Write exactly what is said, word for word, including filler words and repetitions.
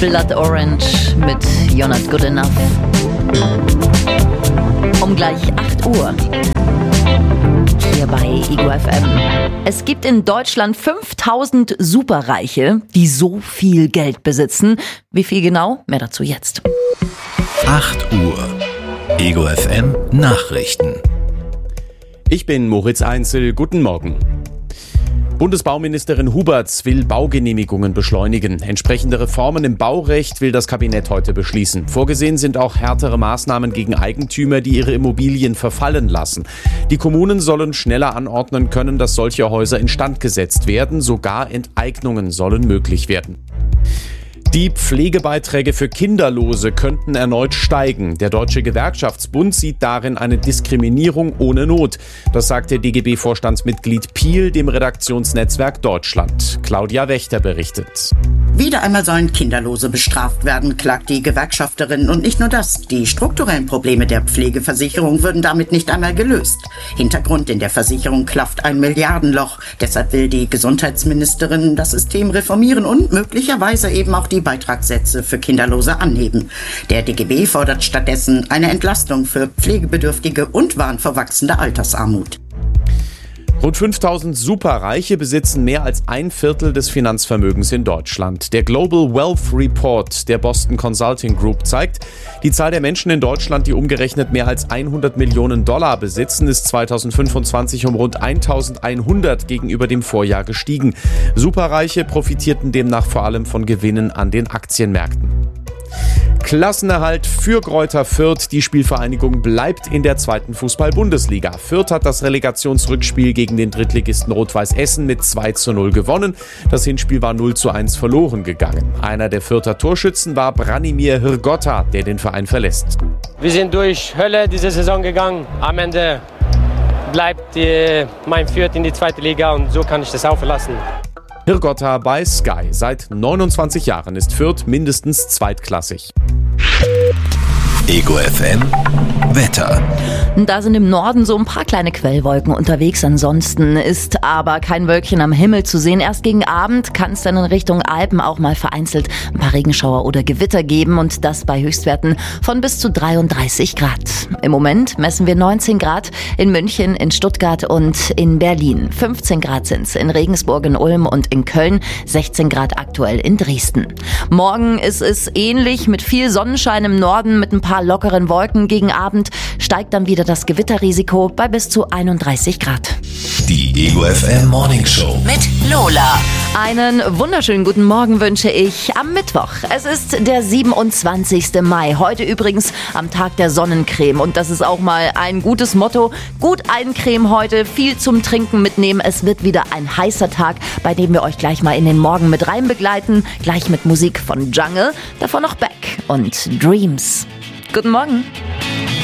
Blood Orange mit You're Not Good Enough. Um gleich acht Uhr. Hier bei Ego F M. Es gibt in Deutschland fünftausend Superreiche, die so viel Geld besitzen. Wie viel genau? Mehr dazu jetzt. acht Uhr. Ego F M Nachrichten. Ich bin Moritz Einzel. Guten Morgen. Bundesbauministerin Huberts will Baugenehmigungen beschleunigen. Entsprechende Reformen im Baurecht will das Kabinett heute beschließen. Vorgesehen sind auch härtere Maßnahmen gegen Eigentümer, die ihre Immobilien verfallen lassen. Die Kommunen sollen schneller anordnen können, dass solche Häuser instand gesetzt werden. Sogar Enteignungen sollen möglich werden. Die Pflegebeiträge für Kinderlose könnten erneut steigen. Der Deutsche Gewerkschaftsbund sieht darin eine Diskriminierung ohne Not. Das sagte D G B-Vorstandsmitglied Piel dem Redaktionsnetzwerk Deutschland. Claudia Wächter berichtet. Wieder einmal sollen Kinderlose bestraft werden, klagt die Gewerkschafterin. Und nicht nur das, die strukturellen Probleme der Pflegeversicherung würden damit nicht einmal gelöst. Hintergrund: in der Versicherung klafft ein Milliardenloch. Deshalb will die Gesundheitsministerin das System reformieren und möglicherweise eben auch die Beitragssätze für Kinderlose anheben. Der D G B fordert stattdessen eine Entlastung für Pflegebedürftige und warnt vor wachsender Altersarmut. Rund fünftausend Superreiche besitzen mehr als ein Viertel des Finanzvermögens in Deutschland. Der Global Wealth Report der Boston Consulting Group zeigt, die Zahl der Menschen in Deutschland, die umgerechnet mehr als hundert Millionen Dollar besitzen, ist zweitausendfünfundzwanzig um rund eintausendeinhundert gegenüber dem Vorjahr gestiegen. Superreiche profitierten demnach vor allem von Gewinnen an den Aktienmärkten. Klassenerhalt für Greuther Fürth. Die Spielvereinigung bleibt in der zweiten Fußball-Bundesliga. Fürth hat das Relegationsrückspiel gegen den Drittligisten Rot-Weiß Essen mit zwei zu null gewonnen. Das Hinspiel war null zu eins verloren gegangen. Einer der Fürther Torschützen war Branimir Hrgotta, der den Verein verlässt. Wir sind durch Hölle diese Saison gegangen. Am Ende bleibt äh, mein Fürth in die zweite Liga und so kann ich das auch verlassen. Hrgotta bei Sky. Seit neunundzwanzig Jahren ist Fürth mindestens zweitklassig. Ego F M Wetter. Da sind im Norden so ein paar kleine Quellwolken unterwegs. Ansonsten ist aber kein Wölkchen am Himmel zu sehen. Erst gegen Abend kann es dann in Richtung Alpen auch mal vereinzelt ein paar Regenschauer oder Gewitter geben. Und das bei Höchstwerten von bis zu dreiunddreißig Grad. Im Moment messen wir neunzehn Grad in München, in Stuttgart und in Berlin. fünfzehn Grad sind es in Regensburg, in Ulm und in Köln. sechzehn Grad aktuell in Dresden. Morgen ist es ähnlich mit viel Sonnenschein im Norden, mit ein paar lockeren Wolken. Gegen Abend steigt dann wieder das Gewitterrisiko bei bis zu einunddreißig Grad. Die Ego F M Morning Show mit Lola. Einen wunderschönen guten Morgen wünsche ich am Mittwoch. Es ist der siebenundzwanzigsten Mai. Heute übrigens am Tag der Sonnencreme. Und das ist auch mal ein gutes Motto. Gut eincremen heute, viel zum Trinken mitnehmen. Es wird wieder ein heißer Tag, bei dem wir euch gleich mal in den Morgen mit rein begleiten. Gleich mit Musik von Jungle. Davor noch Beck und Dreams. Guten Morgen.